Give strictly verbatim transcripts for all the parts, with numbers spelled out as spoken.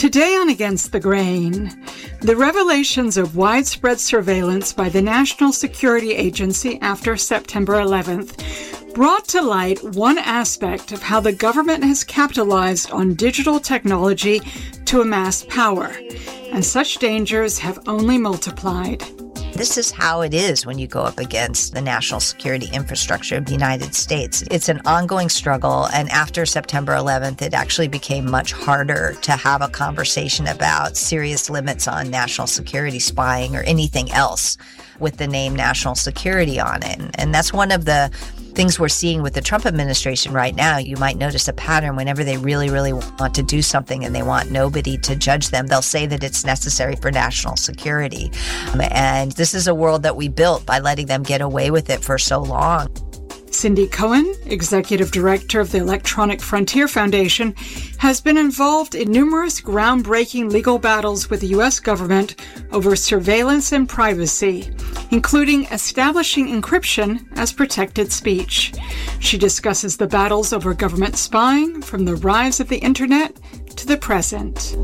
Today on Against the Grain, the revelations of widespread surveillance by the National Security Agency after September eleventh brought to light one aspect of how the government has capitalized on digital technology to amass power, and such dangers have only multiplied. This is how it is when you go up against the national security infrastructure of the United States. It's an ongoing struggle, and after September eleventh, it actually became much harder to have a conversation about serious limits on national security spying or anything else with the name national security on it. And that's one of the things we're seeing with the Trump administration right now. You might notice a pattern whenever they really, really want to do something and they want nobody to judge them. They'll say that it's necessary for national security. Um, and this is a world that we built by letting them get away with it for so long. Cindy Cohen, Executive Director of the Electronic Frontier Foundation, has been involved in numerous groundbreaking legal battles with the U S government over surveillance and privacy, including establishing encryption as protected speech. She discusses the battles over government spying from the rise of the internet to the present.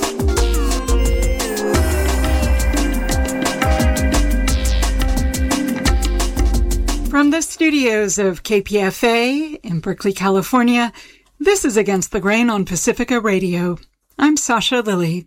From the studios of K P F A in Berkeley, California, this is Against the Grain on Pacifica Radio. I'm Sasha Lilly.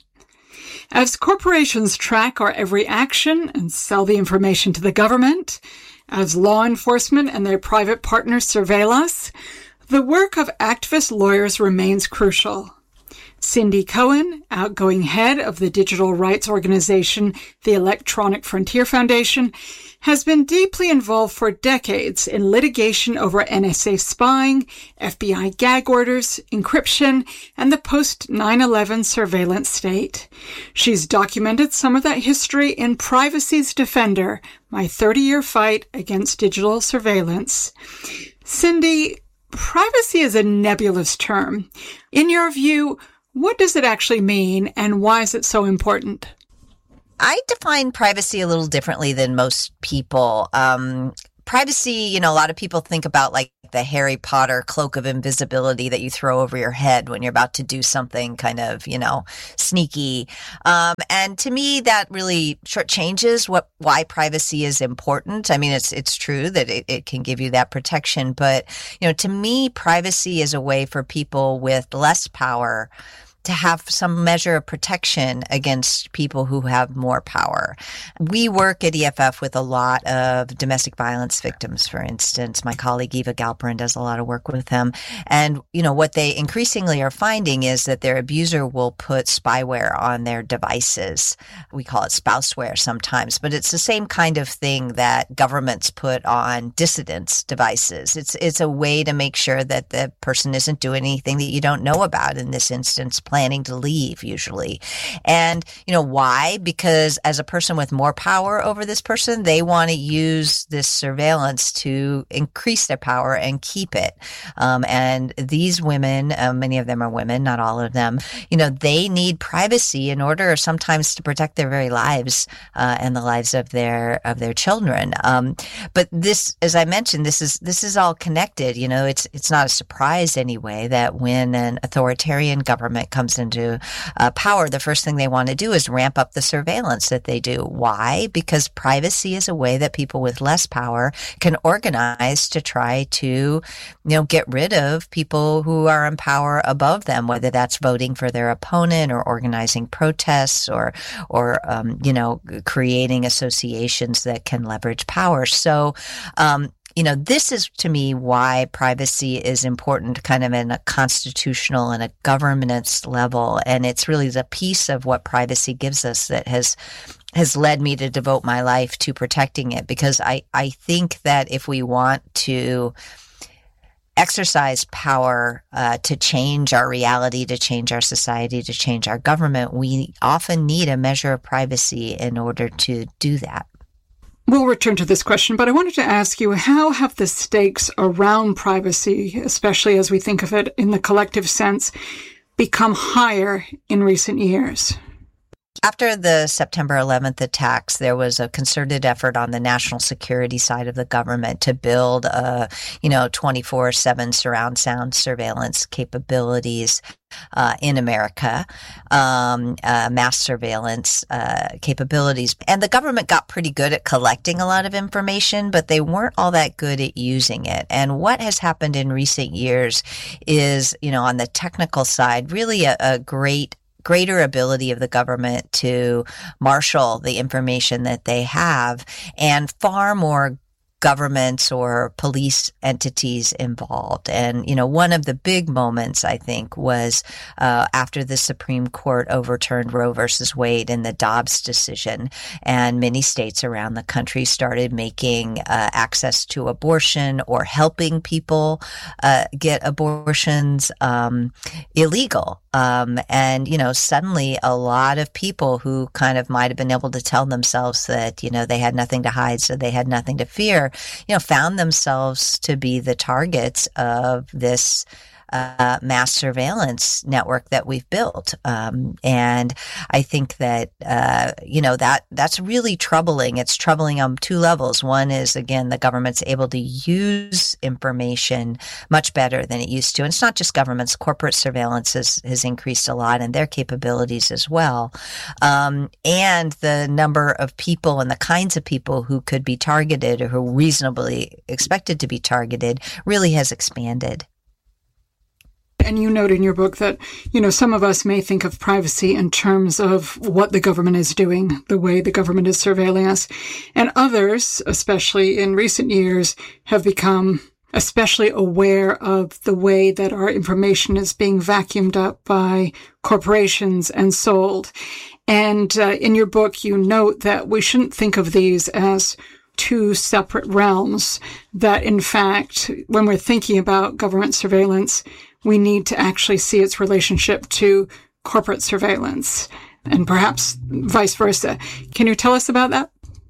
As corporations track our every action and sell the information to the government, as law enforcement and their private partners surveil us, the work of activist lawyers remains crucial. Cindy Cohen, outgoing head of the digital rights organization, the Electronic Frontier Foundation, has been deeply involved for decades in litigation over N S A spying, F B I gag orders, encryption, and the post nine eleven surveillance state. She's documented some of that history in Privacy's Defender, My thirty-Year Fight Against Digital Surveillance. Cindy, privacy is a nebulous term. In your view, what does it actually mean, and why is it so important? I define privacy a little differently than most people. Um, privacy, you know, a lot of people think about like the Harry Potter cloak of invisibility that you throw over your head when you're about to do something kind of, you know, sneaky. Um, and to me, that really shortchanges what why privacy is important. I mean, it's it's true that it, it can give you that protection, but you know, to me, privacy is a way for people with less power to have some measure of protection against people who have more power. We work at E F F with a lot of domestic violence victims, for instance. My colleague Eva Galperin does a lot of work with them. And, you know, what they increasingly are finding is that their abuser will put spyware on their devices. We call it spouseware sometimes, but it's the same kind of thing that governments put on dissidents' devices. It's, it's a way to make sure that the person isn't doing anything that you don't know about, in this instance, planning to leave usually. And, you know, why? Because as a person with more power over this person, they want to use this surveillance to increase their power and keep it. Um, and these women, uh, many of them are women, not all of them, you know, they need privacy in order sometimes to protect their very lives uh, and the lives of their of their children. Um, but this, as I mentioned, this is this is all connected. You know, it's it's not a surprise anyway that when an authoritarian government comes into uh, power, the first thing they want to do is ramp up the surveillance that they do. Why? Because privacy is a way that people with less power can organize to try to, you know, get rid of people who are in power above them, whether that's voting for their opponent or organizing protests or, or um, you know, creating associations that can leverage power. So, um, You know, this is to me why privacy is important kind of in a constitutional and a governance level. And it's really the piece of what privacy gives us that has has led me to devote my life to protecting it. Because I, I think that if we want to exercise power uh, to change our reality, to change our society, to change our government, we often need a measure of privacy in order to do that. We'll return to this question, but I wanted to ask you, how have the stakes around privacy, especially as we think of it in the collective sense, become higher in recent years? After the September eleventh attacks, there was a concerted effort on the national security side of the government to build a, you know, twenty-four seven surround sound surveillance capabilities uh, in America, um, uh, mass surveillance uh, capabilities. And the government got pretty good at collecting a lot of information, but they weren't all that good at using it. And what has happened in recent years is, you know, on the technical side, really a, a great greater ability of the government to marshal the information that they have, and far more governments or police entities involved. And, you know, one of the big moments, I think, was uh, after the Supreme Court overturned Roe versus Wade in the Dobbs decision, and many states around the country started making uh, access to abortion or helping people uh, get abortions um, illegal. Um, and, you know, suddenly a lot of people who kind of might have been able to tell themselves that, you know, they had nothing to hide, so they had nothing to fear, you know, found themselves to be the targets of this uh, mass surveillance network that we've built. Um, and I think that, uh, you know, that that's really troubling. It's troubling on two levels. One is, again, the government's able to use information much better than it used to. And it's not just governments. Corporate surveillance has, has increased a lot in their capabilities as well. Um, and the number of people and the kinds of people who could be targeted or who reasonably expected to be targeted really has expanded. And you note in your book that, you know, some of us may think of privacy in terms of what the government is doing, the way the government is surveilling us. And others, especially in recent years, have become especially aware of the way that our information is being vacuumed up by corporations and sold. And uh, in your book, you note that we shouldn't think of these as two separate realms, that in fact, when we're thinking about government surveillance, we need to actually see its relationship to corporate surveillance and perhaps vice versa. Can you tell us about that?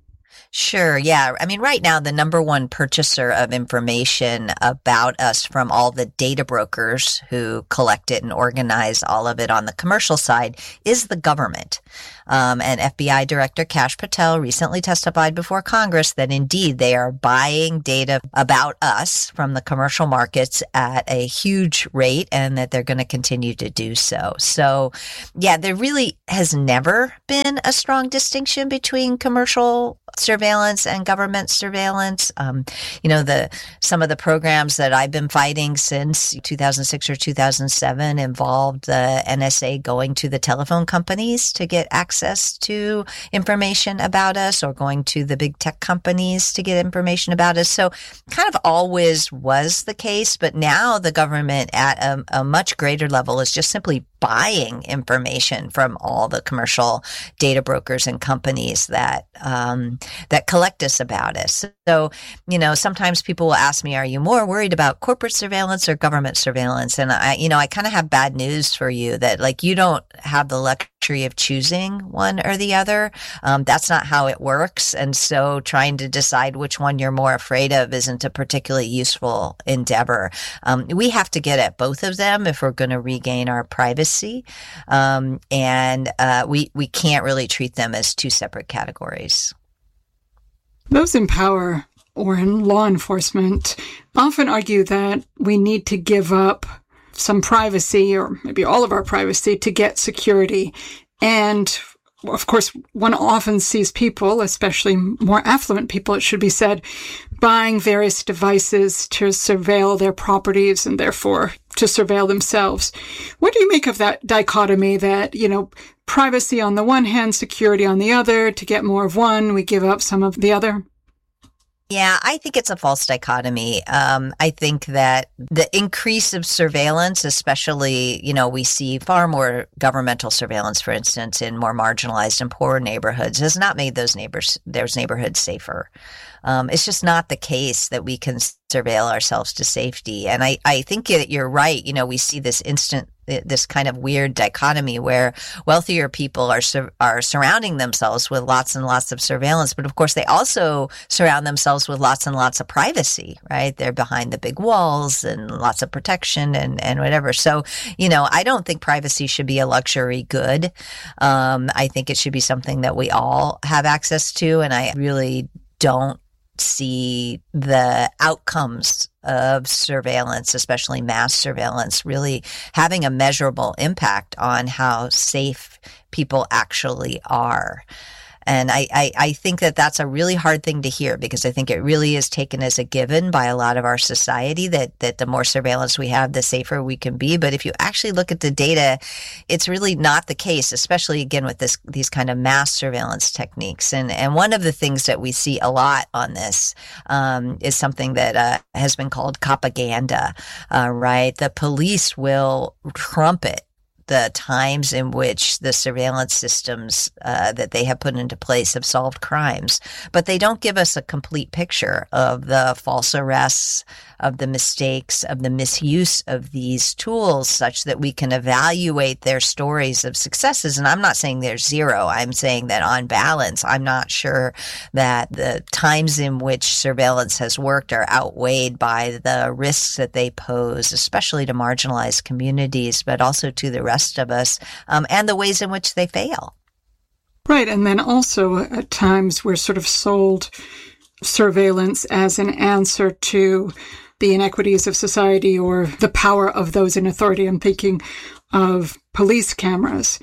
Sure. Yeah. I mean, right now, the number one purchaser of information about us from all the data brokers who collect it and organize all of it on the commercial side is the government. Um, and F B I Director Kash Patel recently testified before Congress that indeed they are buying data about us from the commercial markets at a huge rate, and that they're going to continue to do so. So, yeah, there really has never been a strong distinction between commercial surveillance and government surveillance. Um, you know, the some of the programs that I've been fighting since two thousand six or two thousand seven involved the N S A going to the telephone companies to get access to information about us, or going to the big tech companies to get information about us. So kind of always was the case, but now the government at a, a much greater level is just simply buying information from all the commercial data brokers and companies that um, that collect us about us. So, you know, sometimes people will ask me, are you more worried about corporate surveillance or government surveillance? And I, you know, I kind of have bad news for you that, like, you don't have the luxury of choosing one or the other. Um, that's not how it works. And so trying to decide which one you're more afraid of isn't a particularly useful endeavor. Um, we have to get at both of them if we're going to regain our privacy. Um, and uh, we, we can't really treat them as two separate categories. Those in power or in law enforcement often argue that we need to give up some privacy, or maybe all of our privacy, to get security. And of course, one often sees people, especially more affluent people, it should be said, buying various devices to surveil their properties and therefore to surveil themselves. What do you make of that dichotomy that, you know, privacy on the one hand, security on the other? To get more of one, we give up some of the other? Yeah, I think it's a false dichotomy. Um, I think that the increase of surveillance, especially, you know, we see far more governmental surveillance, for instance, in more marginalized and poorer neighborhoods, has not made those neighbors, those neighborhoods safer. Um, it's just not the case that we can surveil ourselves to safety. And I, I think it, you're right. You know, we see this instant this kind of weird dichotomy where wealthier people are sur- are surrounding themselves with lots and lots of surveillance, but of course they also surround themselves with lots and lots of privacy, right? They're behind the big walls and lots of protection and, and whatever. So, you know, I don't think privacy should be a luxury good. Um, I think it should be something that we all have access to, and I really don't see the outcomes of surveillance, especially mass surveillance, really having a measurable impact on how safe people actually are. And I, I, I think that that's a really hard thing to hear, because I think it really is taken as a given by a lot of our society that, that the more surveillance we have, the safer we can be. But if you actually look at the data, it's really not the case, especially again with this, these kind of mass surveillance techniques. And, and one of the things that we see a lot on this, um, is something that, uh, has been called propaganda, uh, right? The police will trumpet the times in which the surveillance systems uh, that they have put into place have solved crimes, but they don't give us a complete picture of the false arrests, of the mistakes, of the misuse of these tools, such that we can evaluate their stories of successes. And I'm not saying there's zero. I'm saying that on balance, I'm not sure that the times in which surveillance has worked are outweighed by the risks that they pose, especially to marginalized communities, but also to the rest of us, um, and the ways in which they fail. Right. And then also at times we're sort of sold surveillance as an answer to the inequities of society or the power of those in authority. I'm thinking of police cameras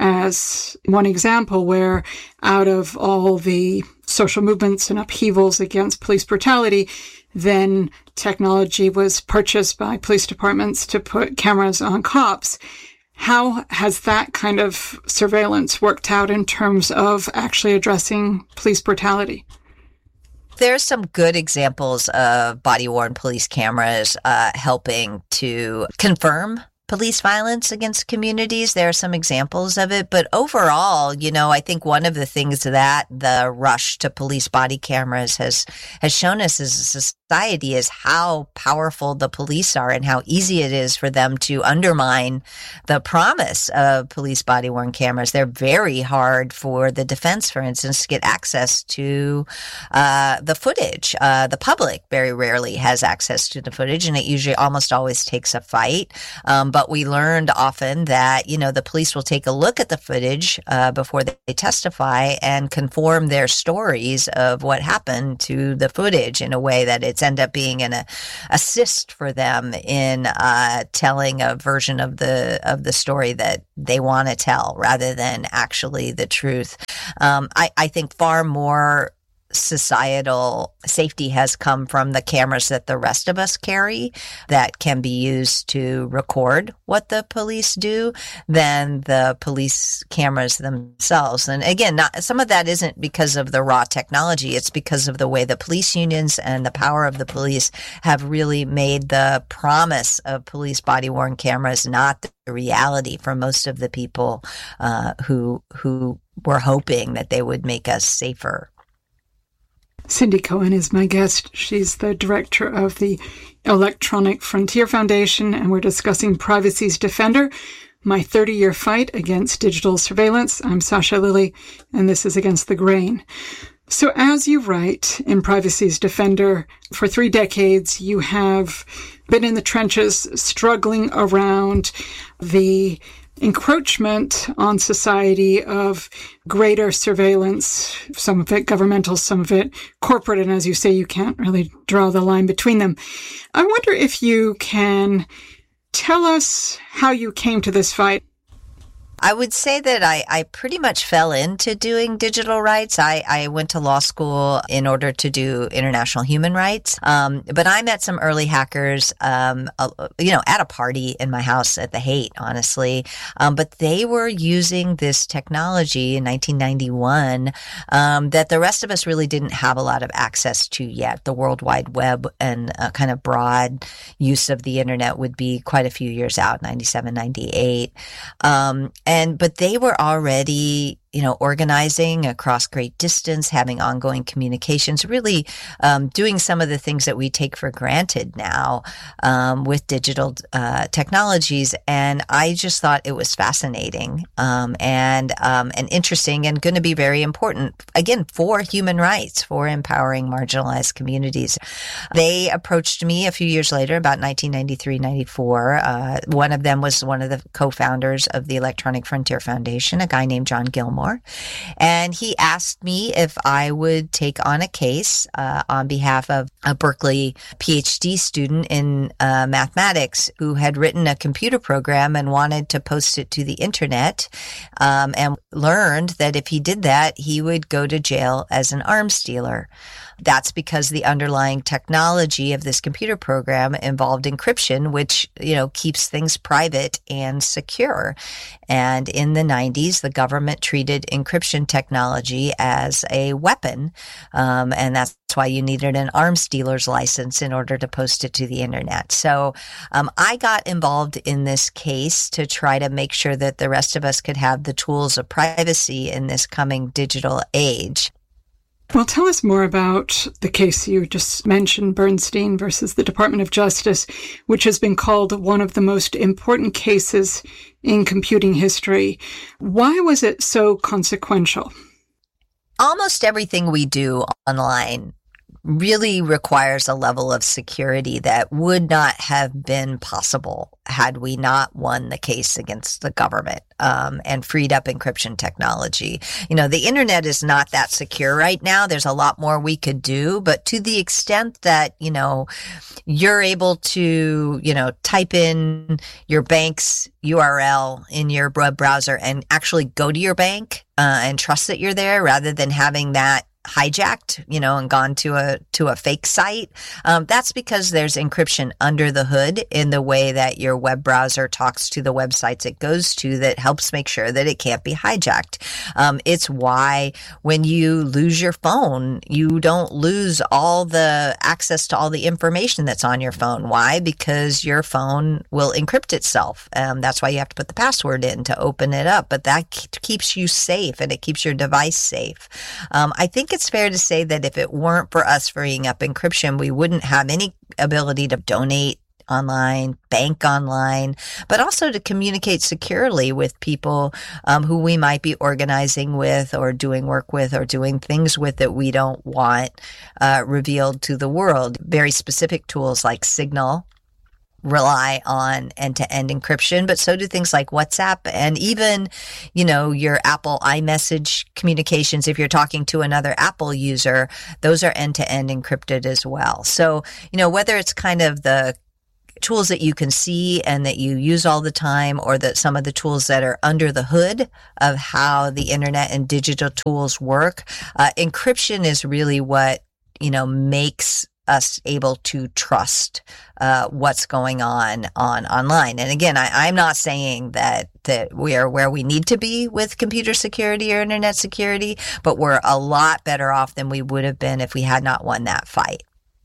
as one example where, out of all the social movements and upheavals against police brutality, then technology was purchased by police departments to put cameras on cops. How has that kind of surveillance worked out in terms of actually addressing police brutality? There's some good examples of body-worn police cameras uh, helping to confirm police violence against communities. There are some examples of it, but overall, you know, I think one of the things that the rush to police body cameras has has shown us as a society is how powerful the police are and how easy it is for them to undermine the promise of police body-worn cameras. They're very hard for the defense, for instance, to get access to uh, the footage. Uh, the public very rarely has access to the footage, and it usually almost always takes a fight. Um, But we learned often that, you know, the police will take a look at the footage uh, before they testify and conform their stories of what happened to the footage in a way that it's end up being an uh, assist for them in uh, telling a version of the of the story that they want to tell rather than actually the truth. Um, I, I think far more societal safety has come from the cameras that the rest of us carry that can be used to record what the police do than the police cameras themselves. And again, not, some of that isn't because of the raw technology. It's because of the way the police unions and the power of the police have really made the promise of police body-worn cameras not the reality for most of the people uh, who who were hoping that they would make us safer. Cindy Cohen is my guest. She's the director of the Electronic Frontier Foundation, and we're discussing Privacy's Defender, my thirty-year fight against digital surveillance. I'm Sasha Lilley, and this is Against the Grain. So as you write in Privacy's Defender, for three decades, you have been in the trenches struggling around the encroachment on society of greater surveillance, some of it governmental, some of it corporate, and as you say, you can't really draw the line between them. I wonder if you can tell us how you came to this fight. I would say that I, I pretty much fell into doing digital rights. I, I went to law school in order to do international human rights. Um, but I met some early hackers, um, uh, you know, at a party in my house at the Haight, honestly. Um, but they were using this technology in nineteen ninety-one um, that the rest of us really didn't have a lot of access to yet. The World Wide Web and a kind of broad use of the internet would be quite a few years out, ninety-seven, ninety-eight. Um, And, but they were already you know, organizing across great distance, having ongoing communications, really um, doing some of the things that we take for granted now um, with digital uh, technologies. And I just thought it was fascinating um, and um, and interesting and going to be very important, again, for human rights, for empowering marginalized communities. They approached me a few years later, about nineteen ninety-three, ninety-four. Uh, one of them was one of the co-founders of the Electronic Frontier Foundation, a guy named John Gilmore. And he asked me if I would take on a case uh, on behalf of a Berkeley PhD student in uh, mathematics who had written a computer program and wanted to post it to the internet, um, and learned that if he did that, he would go to jail as an arms dealer. That's because the underlying technology of this computer program involved encryption, which, you know, keeps things private and secure. And in the nineties, the government treated encryption technology as a weapon. Um, and that's why you needed an arms dealer's license in order to post it to the internet. So um, I got involved in this case to try to make sure that the rest of us could have the tools of privacy in this coming digital age. Well, tell us more about the case you just mentioned, Bernstein versus the Department of Justice, which has been called one of the most important cases in computing history. Why was it so consequential? Almost everything we do online really requires a level of security that would not have been possible had we not won the case against the government um, and freed up encryption technology. You know, the internet is not that secure right now. There's a lot more we could do, but to the extent that, you know, you're able to, you know, type in your bank's U R L in your web browser and actually go to your bank uh, and trust that you're there rather than having that hijacked, you know, and gone to a to a fake site. Um, that's because there's encryption under the hood in the way that your web browser talks to the websites it goes to that helps make sure that it can't be hijacked. Um, it's why when you lose your phone, you don't lose all the access to all the information that's on your phone. Why? Because your phone will encrypt itself. Um, that's why you have to put the password in to open it up. But that keeps you safe and it keeps your device safe. Um, I think it's fair to say that if it weren't for us freeing up encryption, we wouldn't have any ability to donate online, bank online, but also to communicate securely with people um, who we might be organizing with or doing work with or doing things with that we don't want uh, revealed to the world. Very specific tools like Signal rely on end-to-end encryption, but so do things like WhatsApp and even, you know, your Apple iMessage communications. If you're talking to another Apple user, those are end-to-end encrypted as well. So, you know, whether it's kind of the tools that you can see and that you use all the time, or that some of the tools that are under the hood of how the internet and digital tools work, uh, encryption is really what, you know, makes us able to trust uh, what's going on on online. And again, I, I'm not saying that that we are where we need to be with computer security or internet security, but we're a lot better off than we would have been if we had not won that fight.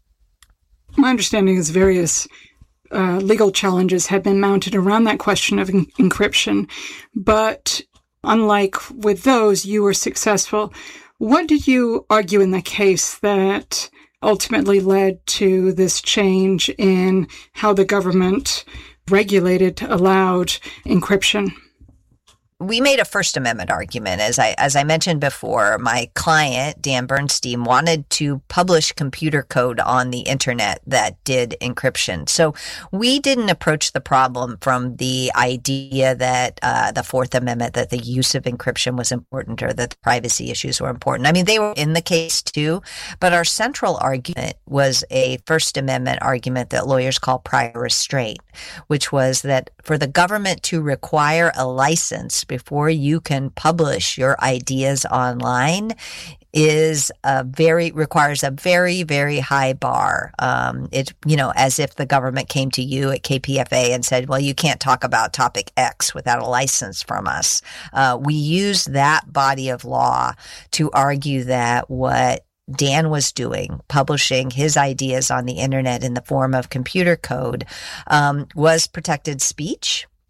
My understanding is various uh, legal challenges have been mounted around that question of en- encryption, but unlike with those, you were successful. What did you argue in the case that ultimately led to this change in how the government regulated, allowed encryption? We made a First Amendment argument. As I as I mentioned before, my client, Dan Bernstein, wanted to publish computer code on the internet that did encryption. So we didn't approach the problem from the idea that uh, the Fourth Amendment, that the use of encryption was important or that the privacy issues were important. I mean, they were in the case too, but our central argument was a First Amendment argument that lawyers call prior restraint, which was that for the government to require a license before you can publish your ideas online is a very, requires a very, very high bar. Um, it, you know, as if the government came to you at K P F A and said, well, you can't talk about topic X without a license from us. Uh, we use that body of law to argue that what Dan was doing, publishing his ideas on the internet in the form of computer code, um, was protected speech.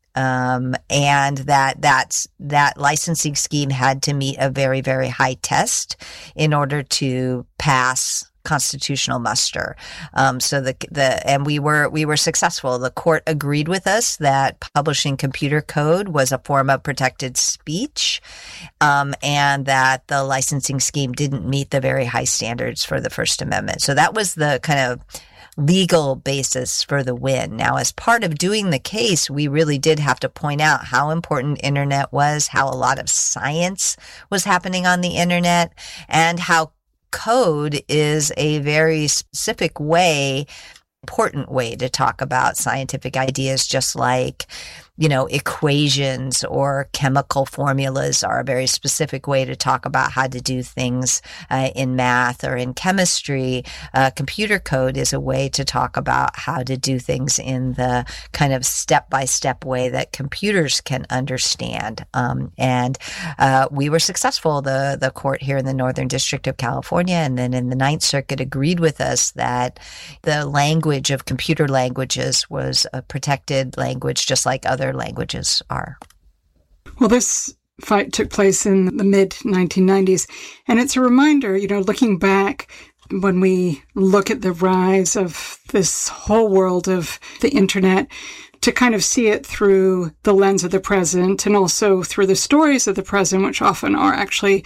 Um, and that that's, that licensing scheme had to meet a very, very high test in order to pass constitutional muster. Um, so the, the, and we were, we were successful. The court agreed with us that publishing computer code was a form of protected speech, um, and that the licensing scheme didn't meet the very high standards for the First Amendment. So that was the kind of legal basis for the win. Now, as part of doing the case, we really did have to point out how important internet was, how a lot of science was happening on the internet, and how code is a very specific way, important way to talk about scientific ideas, just like, you know, equations or chemical formulas are a very specific way to talk about how to do things uh, in math or in chemistry. Uh, computer code is a way to talk about how to do things in the kind of step-by-step way that computers can understand. Um, and uh, we were successful. The, the court here in the Northern District of California and then in the Ninth Circuit agreed with us that the language of computer languages was a protected language, just like other languages are. Well, this fight took place in the mid nineteen nineties, and it's a reminder, you know, looking back, when we look at the rise of this whole world of the internet, to kind of see it through the lens of the present and also through the stories of the present, which often are actually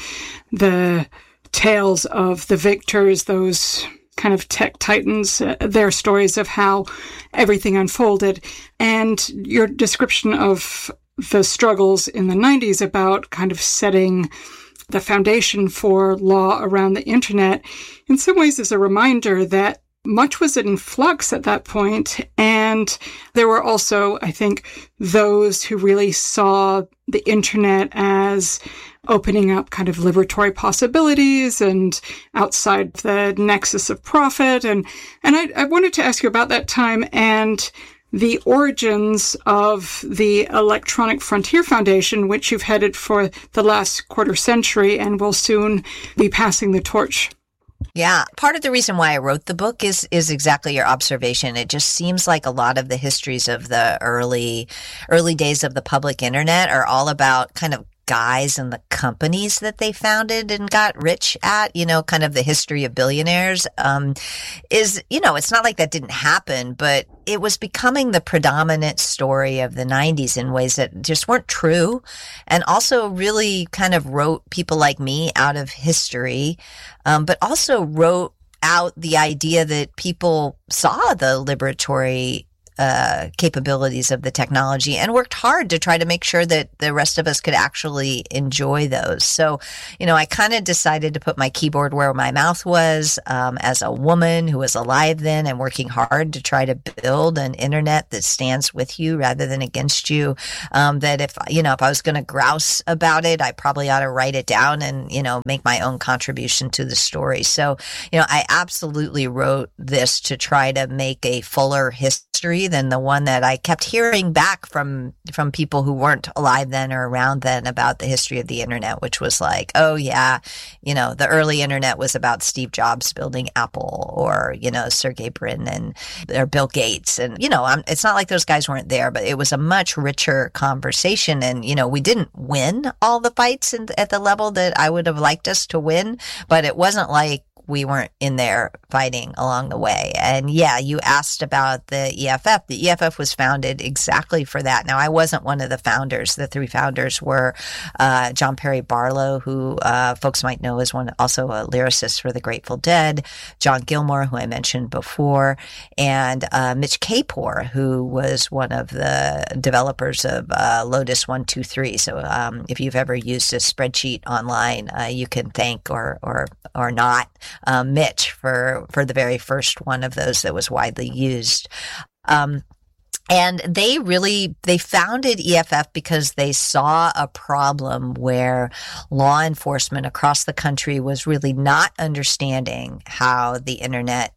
the tales of the victors, those kind of tech titans, uh, their stories of how everything unfolded. And your description of the struggles in the nineties about kind of setting the foundation for law around the internet, in some ways is a reminder that much was in flux at that point. And there were also, I think, those who really saw the internet as opening up kind of liberatory possibilities and outside the nexus of profit. And, and I, I wanted to ask you about that time and the origins of the Electronic Frontier Foundation, which you've headed for the last quarter century and will soon be passing the torch. Yeah. Part of the reason why I wrote the book is is exactly your observation. It just seems like a lot of the histories of the early early days of the public internet are all about kind of guys and the companies that they founded and got rich at, you know, kind of the history of billionaires, um, is, you know, it's not like that didn't happen, but it was becoming the predominant story of the nineties in ways that just weren't true, and also really kind of wrote people like me out of history, um, but also wrote out the idea that people saw the liberatory uh, capabilities of the technology and worked hard to try to make sure that the rest of us could actually enjoy those. So, you know, I kind of decided to put my keyboard where my mouth was, um, as a woman who was alive then and working hard to try to build an internet that stands with you rather than against you. Um, that if, you know, if I was going to grouse about it, I probably ought to write it down and, you know, make my own contribution to the story. So, you know, I absolutely wrote this to try to make a fuller history than the one that I kept hearing back from from people who weren't alive then or around then about the history of the internet, which was like, oh yeah, you know, the early internet was about Steve Jobs building Apple, or, you know, Sergey Brin and or Bill Gates. And, you know, I'm, it's not like those guys weren't there, but it was a much richer conversation. And, you know, we didn't win all the fights in, at the level that I would have liked us to win, but it wasn't like we weren't in there fighting along the way. And yeah, you asked about the E F F. The E F F was founded exactly for that. Now, I wasn't one of the founders. The three founders were uh, John Perry Barlow, who uh, folks might know is one, also a lyricist for the Grateful Dead, John Gilmore, who I mentioned before, and uh, Mitch Kapor, who was one of the developers of uh, Lotus one two three. So um, if you've ever used a spreadsheet online, uh, you can thank or or or not Um, Mitch for, for the very first one of those that was widely used. Um, and they really, they founded E F F because they saw a problem where law enforcement across the country was really not understanding how the internet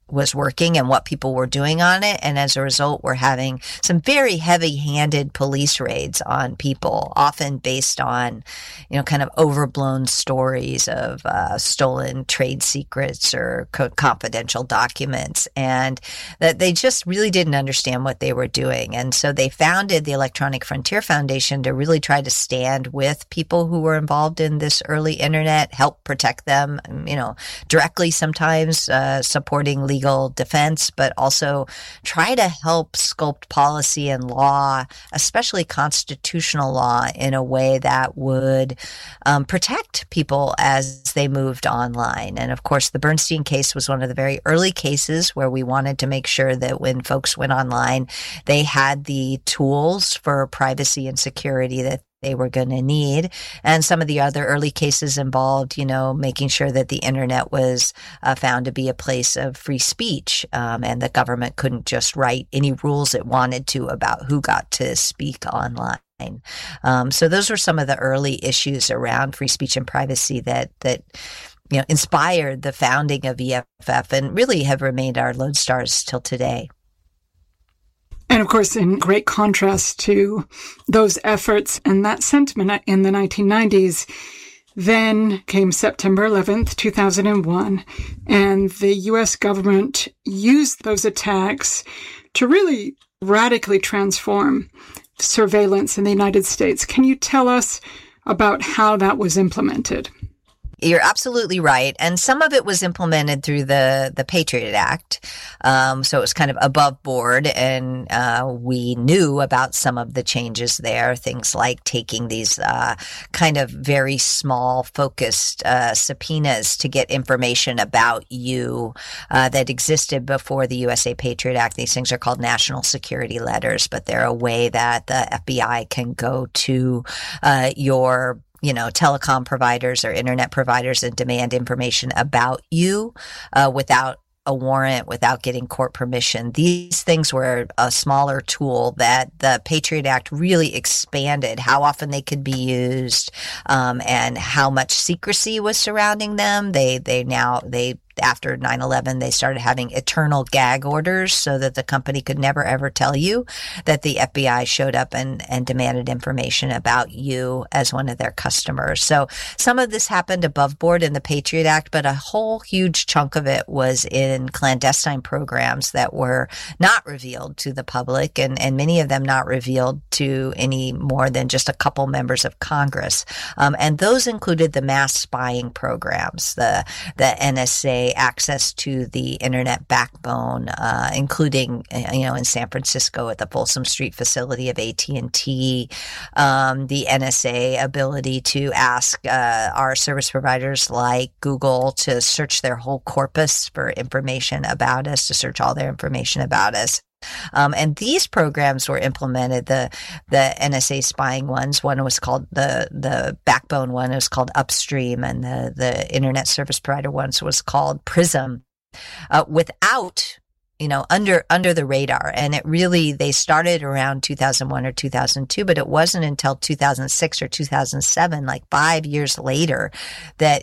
was working and what people were doing on it. And as a result, we're having some very heavy-handed police raids on people, often based on, you know, kind of overblown stories of uh, stolen trade secrets or co- confidential documents, and that they just really didn't understand what they were doing. And so they founded the Electronic Frontier Foundation to really try to stand with people who were involved in this early internet, help protect them, you know, directly sometimes, uh, supporting legal legal defense, but also try to help sculpt policy and law, especially constitutional law, in a way that would um, protect people as they moved online. And of course, the Bernstein case was one of the very early cases where we wanted to make sure that when folks went online, they had the tools for privacy and security that they were going to need. And some of the other early cases involved, you know, making sure that the internet was uh, found to be a place of free speech, um, and the government couldn't just write any rules it wanted to about who got to speak online. Um, so those were some of the early issues around free speech and privacy that that you know inspired the founding of E F F and really have remained our lodestars till today. And of course, in great contrast to those efforts and that sentiment in the nineteen nineties, then came September eleventh, two thousand one, and the U S government used those attacks to really radically transform surveillance in the United States. Can you tell us about how that was implemented? You're absolutely right. And some of it was implemented through the, the Patriot Act. Um, so it was kind of above board. And uh, we knew about some of the changes there, things like taking these uh, kind of very small focused uh, subpoenas to get information about you uh, that existed before the U S A Patriot Act. These things are called national security letters, but they're a way that the F B I can go to uh, your you know, telecom providers or internet providers and demand information about you uh, without a warrant, without getting court permission. These things were a smaller tool that the Patriot Act really expanded how often they could be used, um, and how much secrecy was surrounding them. They, they now, they, after nine eleven, they started having eternal gag orders so that the company could never, ever tell you that the F B I showed up and, and demanded information about you as one of their customers. So some of this happened above board in the Patriot Act, but a whole huge chunk of it was in clandestine programs that were not revealed to the public, and, and many of them not revealed to any more than just a couple members of Congress. Um, and those included the mass spying programs, the, the N S A access to the internet backbone, uh, including, you know, in San Francisco at the Folsom Street facility of A T and T, um, the N S A ability to ask uh, our service providers like Google to search their whole corpus for information about us, to search all their information about us. Um, and these programs were implemented, the the N S A spying ones. One was called the the backbone one. It was called Upstream, and the the internet service provider ones was called Prism. Uh, without you know, under, under the radar. And it really, they started around two thousand one or two thousand two, but it wasn't until two thousand six or two thousand seven, like five years later, that